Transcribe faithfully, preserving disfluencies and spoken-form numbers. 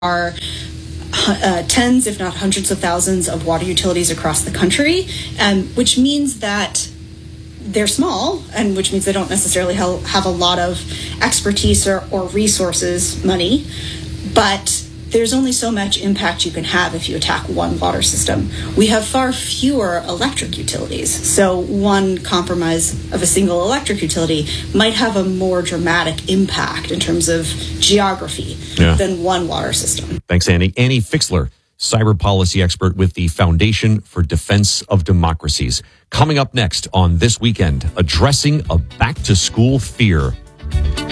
are uh, tens, if not hundreds of thousands of water utilities across the country, um, which means that they're small, and which means they don't necessarily ha- have a lot of expertise or, or resources, money, but there's only so much impact you can have if you attack one water system. We have far fewer electric utilities, so one compromise of a single electric utility might have a more dramatic impact in terms of geography yeah. than one water system. Thanks, Annie. Annie Fixler, cyber policy expert with the Foundation for Defense of Democracies. Coming up next on This Weekend, addressing a back-to-school fear.